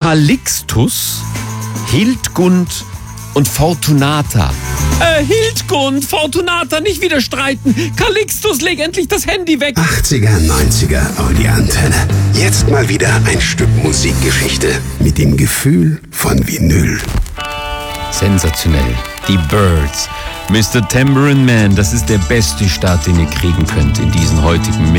Calixtus, Hildgund und Fortunata. Hildgund, Fortunata, nicht wieder streiten. Calixtus, leg endlich das Handy weg. 80er, 90er, Audi Antenne. Jetzt mal wieder ein Stück Musikgeschichte mit dem Gefühl von Vinyl. Sensationell. Die Byrds. Mr. Tambourine Man, das ist der beste Start, den ihr kriegen könnt in diesen heutigen